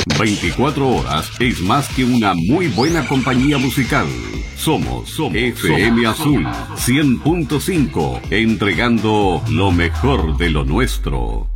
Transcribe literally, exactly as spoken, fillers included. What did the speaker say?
veinticuatro horas es más que una muy buena compañía musical. Somos, somos F M somos, Azul somos. cien punto cinco, entregando lo mejor de lo nuestro.